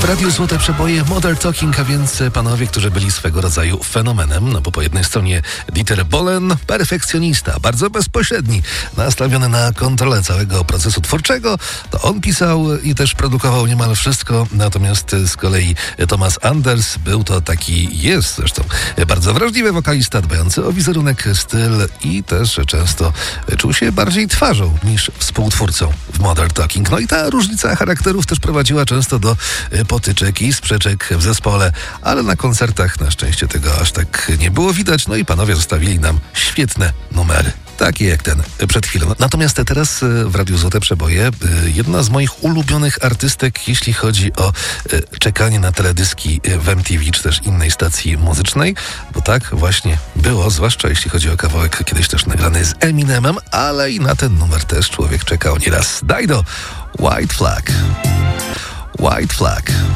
Radiu Złote Przeboje Modern Talking, a więc panowie, którzy byli swego rodzaju fenomenem, no bo po jednej stronie Dieter Bohlen, perfekcjonista, bardzo bezpośredni, nastawiony na kontrolę całego procesu twórczego, to on pisał i też produkował niemal wszystko, natomiast z kolei Thomas Anders był to taki, jest zresztą bardzo wrażliwy wokalista, dbający o wizerunek, styl i też często czuł się bardziej twarzą niż współtwórcą w Modern Talking. No i ta różnica charakterów też prowadziła często do potyczek i sprzeczek w zespole, ale na koncertach na szczęście tego aż tak nie było widać, no i panowie zostawili nam świetne numery. Takie jak ten przed chwilą. Natomiast teraz w Radiu Złote Przeboje jedna z moich ulubionych artystek, jeśli chodzi o czekanie na teledyski w MTV czy też innej stacji muzycznej, bo tak właśnie było, zwłaszcza jeśli chodzi o kawałek kiedyś też nagrany z Eminemem, ale i na ten numer też człowiek czekał nieraz. Dido, White Flag. White Flag.